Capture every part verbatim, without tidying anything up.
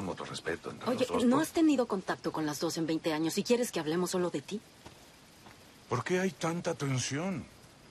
un mutuo respeto entre Oye, nosotros. ¿no has tenido contacto con las dos en veinte años y quieres que hablemos solo de ti? ¿Por qué hay tanta tensión?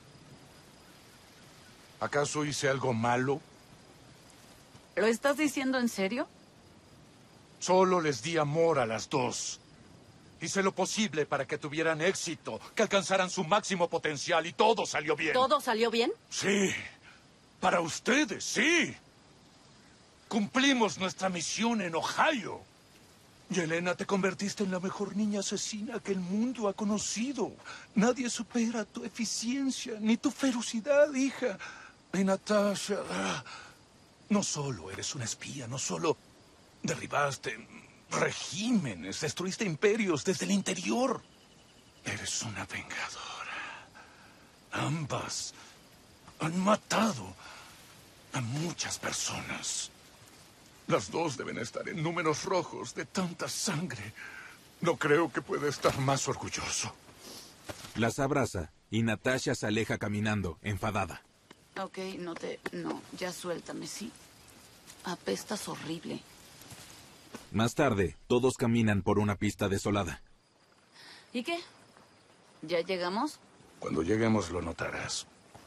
¿Acaso hice algo malo? ¿Lo estás diciendo en serio? Solo les di amor a las dos. Hice lo posible para que tuvieran éxito, que alcanzaran su máximo potencial y todo salió bien. ¿Todo salió bien? Sí. Para ustedes, sí. Cumplimos nuestra misión en Ohio. Yelena, te convertiste en la mejor niña asesina que el mundo ha conocido. Nadie supera tu eficiencia ni tu ferocidad, hija. Y Natasha, no solo eres una espía, no solo derribaste regímenes, destruiste imperios desde el interior. Eres una vengadora. Ambas han matado a muchas personas. Las dos deben estar en números rojos de tanta sangre. No creo que pueda estar más orgulloso. Las abraza y Natasha se aleja caminando, enfadada. Ok, no te... No, ya suéltame, sí. Apestas horrible. Más tarde, todos caminan por una pista desolada. ¿Y qué? ¿Ya llegamos? Cuando lleguemos lo notarás.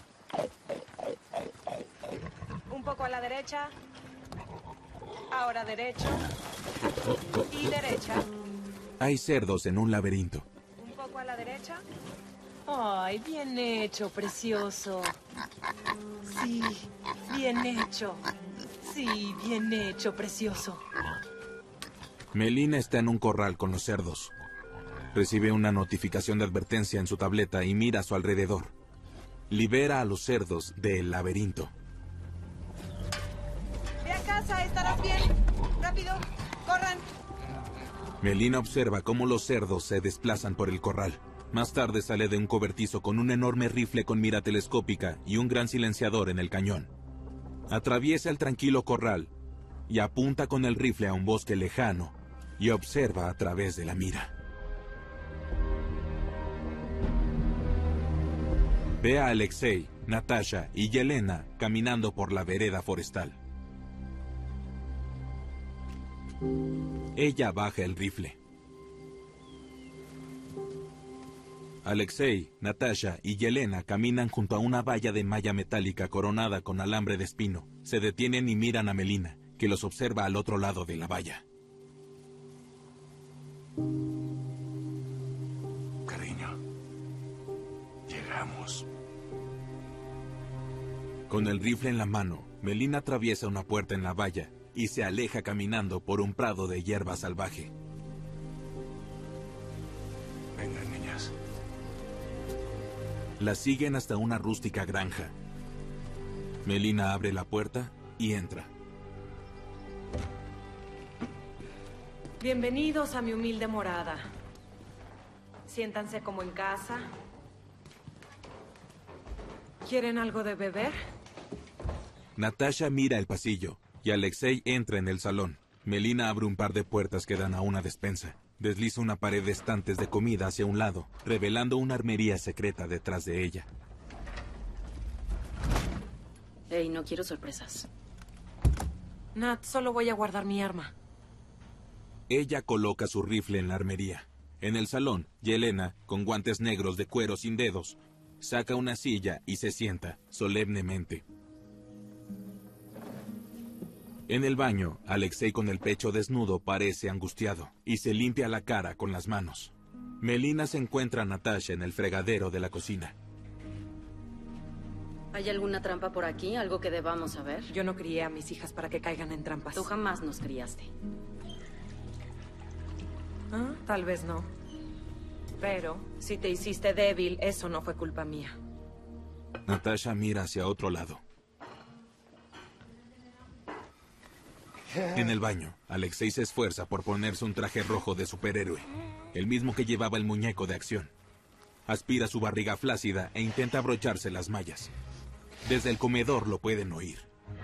Un poco a la derecha. Ahora derecho. Y derecha. Hay cerdos en un laberinto. Un poco a la derecha. Ay, bien hecho, precioso. Sí, bien hecho. Sí, bien hecho, precioso. Melina está en un corral con los cerdos. Recibe una notificación de advertencia en su tableta y mira a su alrededor. Libera a los cerdos del laberinto. Ve a casa, estarás bien. Rápido, corran. Melina observa cómo los cerdos se desplazan por el corral. Más tarde sale de un cobertizo con un enorme rifle con mira telescópica y un gran silenciador en el cañón. Atraviesa el tranquilo corral y apunta con el rifle a un bosque lejano y observa a través de la mira. Ve a Alexei, Natasha y Yelena caminando por la vereda forestal. Ella baja el rifle. Alexei, Natasha y Yelena caminan junto a una valla de malla metálica coronada con alambre de espino. Se detienen y miran a Melina, que los observa al otro lado de la valla. Cariño, llegamos. Con el rifle en la mano, Melina atraviesa una puerta en la valla y se aleja caminando por un prado de hierba salvaje. Vengan, niñas. La siguen hasta una rústica granja. Melina abre la puerta y entra. Bienvenidos a mi humilde morada. Siéntanse como en casa. ¿Quieren algo de beber? Natasha mira el pasillo y Alexei entra en el salón. Melina abre un par de puertas que dan a una despensa. Desliza una pared de estantes de comida hacia un lado, revelando una armería secreta detrás de ella. Ey, no quiero sorpresas. Nat, solo voy a guardar mi arma. Ella coloca su rifle en la armería. En el salón, Yelena, con guantes negros de cuero sin dedos, saca una silla y se sienta, solemnemente. En el baño, Alexei con el pecho desnudo parece angustiado y se limpia la cara con las manos. Melina se encuentra a Natasha en el fregadero de la cocina. ¿Hay alguna trampa por aquí? ¿Algo que debamos saber? Yo no crié a mis hijas para que caigan en trampas. Tú jamás nos criaste. ¿Ah? Tal vez no. Pero, si te hiciste débil, eso no fue culpa mía. Natasha mira hacia otro lado. En el baño, Alexei se esfuerza por ponerse un traje rojo de superhéroe, el mismo que llevaba el muñeco de acción. Aspira su barriga flácida e intenta abrocharse las mallas. Desde el comedor lo pueden oír.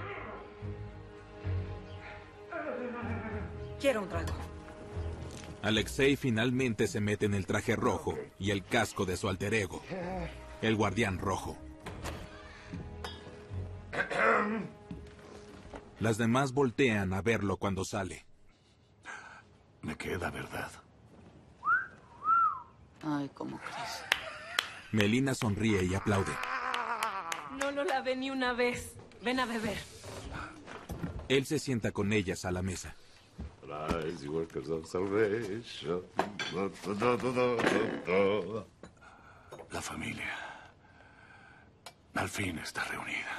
Quiero un trago. Alexei finalmente se mete en el traje rojo y el casco de su alter ego, el guardián rojo. Las demás voltean a verlo cuando sale. me queda, ¿verdad? Ay, ¿cómo crees? Melina sonríe y aplaude. No lo lavé ni una vez. Ven a beber. Él se sienta con ellas a la mesa. Rise, you workers of salvation. La familia al fin está reunida.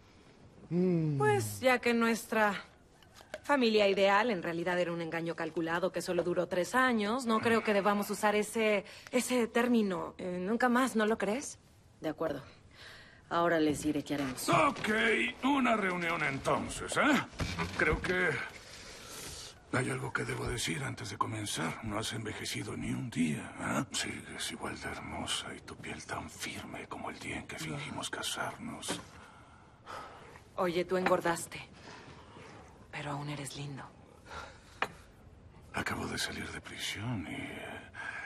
Pues ya que nuestra familia ideal en realidad era un engaño calculado que solo duró tres años, no creo que debamos usar ese, ese término. Eh, nunca más, ¿no lo crees? De acuerdo. Ahora les diré qué haremos. Ok, una reunión entonces, ¿eh? Creo que hay algo que debo decir antes de comenzar. No has envejecido ni un día, ¿eh? Sigues igual de hermosa y tu piel tan firme como el día en que fingimos casarnos. Oye, tú engordaste. Pero aún eres lindo. Acabo de salir de prisión y... eh,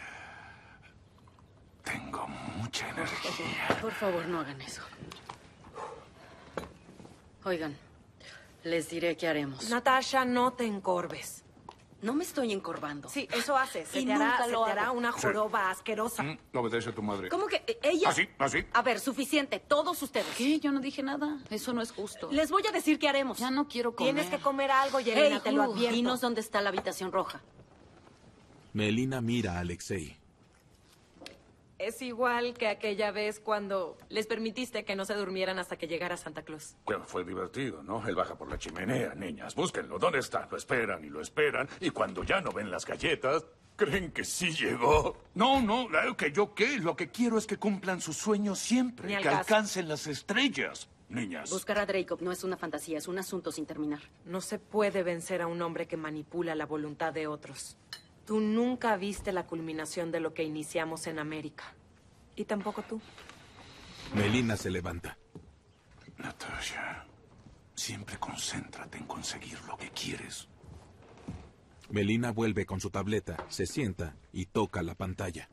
tengo mucha energía. Por favor, no hagan eso. Oigan, les diré qué haremos. Natasha, no te encorves. No me estoy encorvando. Sí, eso hace. Se Y te hará, nunca se lo te hará hago. una joroba asquerosa. Mm, Obedece a tu madre. ¿Cómo que eh, ella? ¿Así? ¿Así? A ver, suficiente. Todos ustedes. ¿Qué? Yo no dije nada. Eso no es justo. Les voy a decir qué haremos. Ya no quiero comer. Tienes que comer algo, Yelena, Hey, te lo Hu, advierto. dinos dónde está la habitación roja. Melina mira a Alexei. Es igual que aquella vez cuando les permitiste que no se durmieran hasta que llegara Santa Claus. Bueno, fue divertido, ¿no? Él baja por la chimenea, niñas. Búsquenlo. ¿Dónde está? Lo esperan y lo esperan. Y cuando ya no ven las galletas, creen que sí llegó. No, no, claro que yo qué. Lo que quiero es que cumplan sus sueños siempre. Ni al Que caso. alcancen las estrellas, niñas. Buscar a Jacob no es una fantasía, es un asunto sin terminar. No se puede vencer a un hombre que manipula la voluntad de otros. Tú nunca viste la culminación de lo que iniciamos en América. Y tampoco tú. Melina se levanta. Natasha, siempre concéntrate en conseguir lo que quieres. Melina vuelve con su tableta, se sienta y toca la pantalla.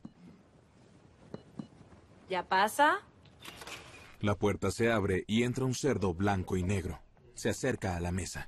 ¿Ya pasa? La puerta se abre y entra un cerdo blanco y negro. Se acerca a la mesa.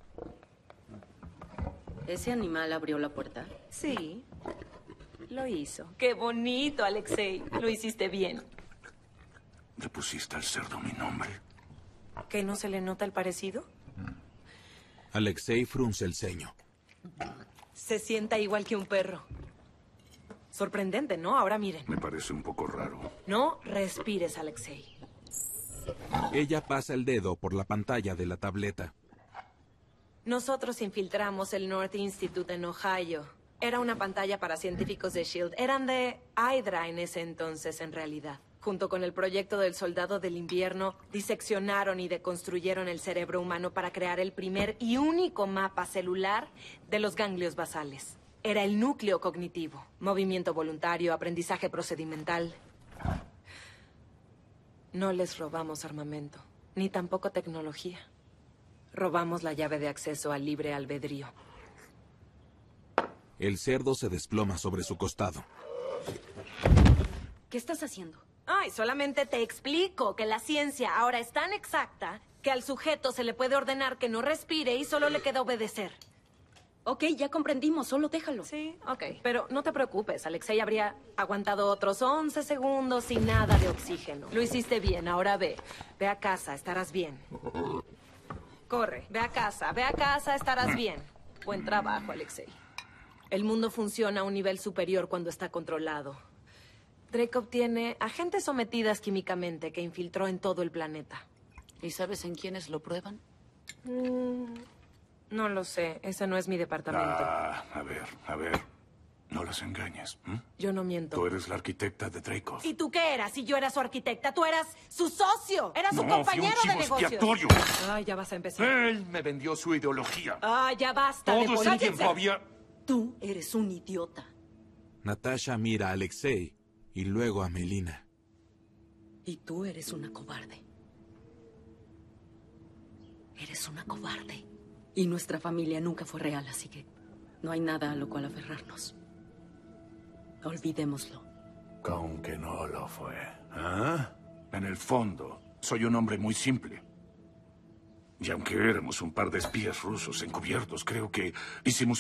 ¿Ese animal abrió la puerta? Sí. Lo hizo. Qué bonito, Alexei. Lo hiciste bien. ¿Le pusiste al cerdo mi nombre? ¿Que no se le nota el parecido? Alexei frunce el ceño. Se sienta igual que un perro. Sorprendente, ¿no? Ahora miren. Me parece un poco raro. No respires, Alexei. Ella pasa el dedo por la pantalla de la tableta. Nosotros infiltramos el North Institute en Ohio. Era una pantalla para científicos de SHIELD. Eran de Hydra en ese entonces, en realidad. Junto con el proyecto del Soldado del Invierno, diseccionaron y deconstruyeron el cerebro humano para crear el primer y único mapa celular de los ganglios basales. Era el núcleo cognitivo, movimiento voluntario, aprendizaje procedimental. No les robamos armamento, ni tampoco tecnología. Robamos la llave de acceso al libre albedrío. El cerdo se desploma sobre su costado. ¿Qué estás haciendo? Ay, solamente te explico que la ciencia ahora es tan exacta que al sujeto se le puede ordenar que no respire y solo le queda obedecer. Ok, ya comprendimos, solo déjalo. Sí, ok. Pero no te preocupes, Alexei habría aguantado otros once segundos sin nada de oxígeno. Lo hiciste bien, ahora ve. Ve a casa, estarás bien. Corre, ve a casa, ve a casa, estarás bien. Buen trabajo, Alexei. El mundo funciona a un nivel superior cuando está controlado. Jacob tiene agentes sometidas químicamente que infiltró en todo el planeta. ¿Y sabes en quiénes lo prueban? Mm, no lo sé, ese no es mi departamento. Ah, a ver, a ver. No las engañes. ¿m? Yo no miento. Tú eres la arquitecta de Dreykov. ¿Y tú qué eras? Si yo era su arquitecta, tú eras su socio. Eras su No, compañero fui un de chivo negocios. expiatorio. Ay, ya vas a empezar. Él me vendió su ideología. Ay, ya basta de Todo ese política. tiempo había... Tú eres un idiota. Natasha mira a Alexei y luego a Melina. Y tú eres una cobarde. Eres una cobarde. Y nuestra familia nunca fue real, así que no hay nada a lo cual aferrarnos. Olvidémoslo. Con que no lo fue. ¿Ah? En el fondo, soy un hombre muy simple. Y aunque éramos un par de espías rusos encubiertos, creo que hicimos